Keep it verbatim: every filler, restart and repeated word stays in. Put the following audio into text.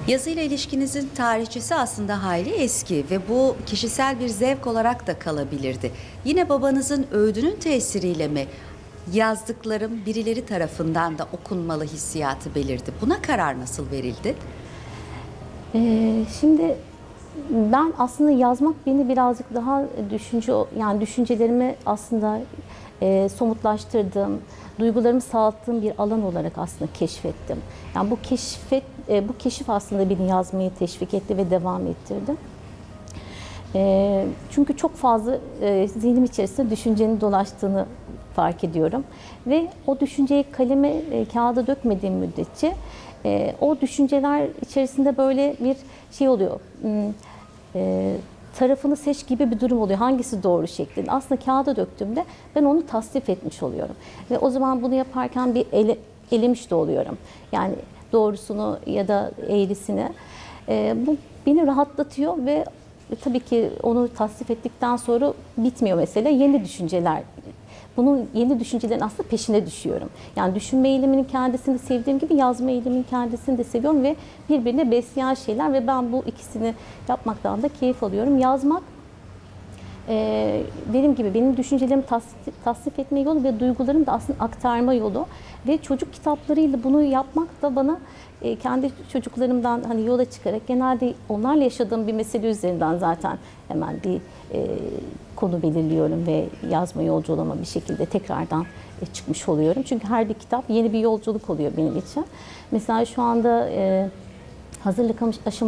Yazıyla ilişkinizin tarihçesi aslında hayli eski ve bu kişisel bir zevk olarak da kalabilirdi. Yine babanızın öğüdünün tesiriyle mi yazdıklarım birileri tarafından da okunmalı hissiyatı belirdi? Buna karar nasıl verildi? Ee, şimdi ben aslında yazmak beni birazcık daha düşünce yani düşüncelerimi aslında e, somutlaştırdığım, duygularımı sağalttığım bir alan olarak aslında keşfettim. Yani bu keşfet e, bu keşif aslında beni yazmayı teşvik etti ve devam ettirdi. E, çünkü çok fazla e, zihnim içerisinde düşüncenin dolaştığını fark ediyorum ve o düşünceyi kaleme, e, kağıda dökmediğim müddetçe e, o düşünceler içerisinde böyle bir şey oluyor. Hmm, e, tarafını seç gibi bir durum oluyor. Hangisi doğru şeklinde. Aslında kağıda döktüğümde ben onu tasnif etmiş oluyorum. Ve o zaman bunu yaparken bir ele, elemiş de oluyorum. Yani doğrusunu ya da eğrisini. E, bu beni rahatlatıyor ve tabii ki onu tasnif ettikten sonra bitmiyor mesele. Yeni düşünceler. Bunun yeni düşüncelerin aslında peşine düşüyorum. Yani düşünme eğiliminin kendisini sevdiğim gibi yazma eğiliminin kendisini de seviyorum ve birbirine besleyen şeyler ve ben bu ikisini yapmaktan da keyif alıyorum. Yazmak e, dediğim gibi benim düşüncelerimi tasnif, tasnif etme yolu ve duygularımı da aslında aktarma yolu ve çocuk kitaplarıyla bunu yapmak da bana e, kendi çocuklarımdan hani yola çıkarak genelde onlarla yaşadığım bir mesele üzerinden zaten hemen bir e, konu belirliyorum ve yazma yolculuğuma bir şekilde tekrardan e, çıkmış oluyorum. Çünkü her bir kitap yeni bir yolculuk oluyor benim için. Mesela şu anda e, hazırlık aşamasında